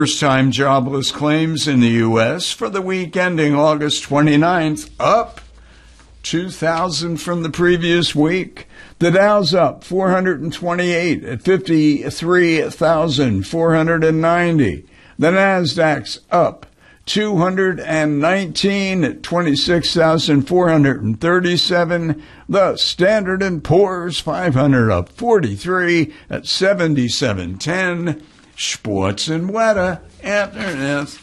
First-time jobless claims in the U.S. for the week ending August 29th, up 2,000 from the previous week. The Dow's up 428 at 53,490. The Nasdaq's up 219 at 26,437. The Standard & Poor's 500 up 43 at 7710. Sports and weather after.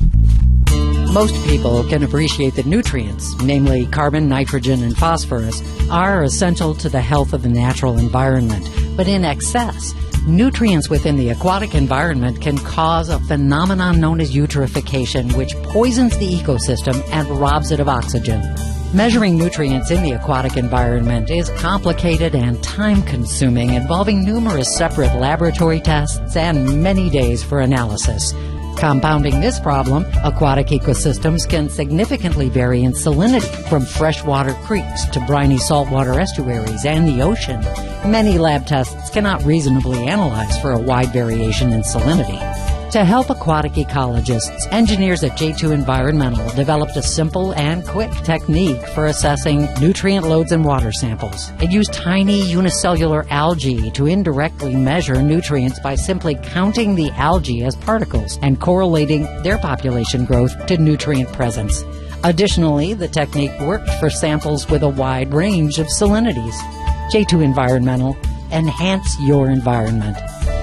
Most people can appreciate that nutrients, namely carbon, nitrogen, and phosphorus, are essential to the health of the natural environment. But in excess, nutrients within the aquatic environment can cause a phenomenon known as eutrophication, which poisons the ecosystem and robs it of oxygen. Measuring nutrients in the aquatic environment is complicated and time-consuming, involving numerous separate laboratory tests and many days for analysis. Compounding this problem, aquatic ecosystems can significantly vary in salinity, from freshwater creeks to briny saltwater estuaries and the ocean. Many lab tests cannot reasonably analyze for a wide variation in salinity. To help aquatic ecologists, engineers at J2 Environmental developed a simple and quick technique for assessing nutrient loads in water samples. It used tiny unicellular algae to indirectly measure nutrients by simply counting the algae as particles and correlating their population growth to nutrient presence. Additionally, the technique worked for samples with a wide range of salinities. J2 Environmental, enhance your environment.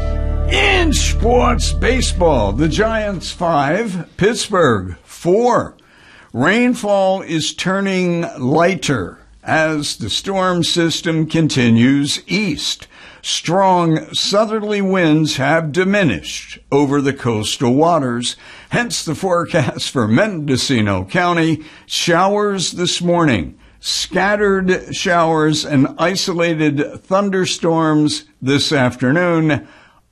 In sports baseball, the Giants 5, Pittsburgh 4. Rainfall is turning lighter as the storm system continues east. Strong southerly winds have diminished over the coastal waters, hence the forecast for Mendocino County. Showers this morning, scattered showers and isolated thunderstorms this afternoon.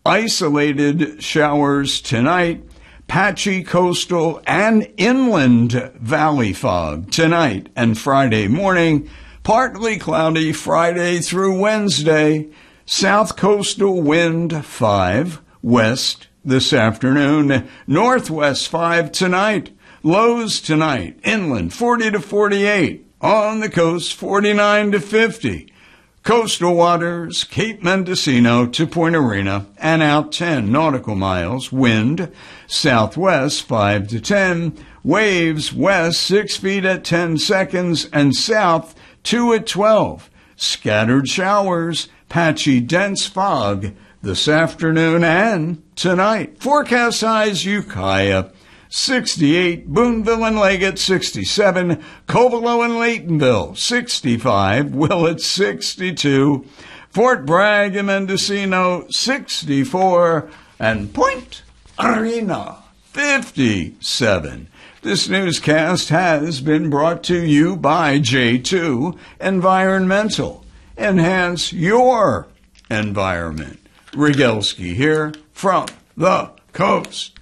Isolated showers tonight, patchy coastal and inland valley fog tonight and Friday morning, partly cloudy Friday through Wednesday, south coastal wind 5, west this afternoon, northwest 5 tonight, lows tonight, inland 40 to 48, on the coast 49 to 50. Coastal waters, Cape Mendocino to Point Arena, and out 10 nautical miles. Wind, southwest 5 to 10. Waves, west 6 feet at 10 seconds, and south 2 at 12. Scattered showers, patchy dense fog this afternoon and tonight. Forecast highs, Ukiah 68, Boonville and Leggett 67, Covelo and Laytonville 65, Willett 62, Fort Bragg and Mendocino 64, and Point Arena 57. This newscast has been brought to you by J2 Environmental. Enhance your environment. Rygelski here from the coast.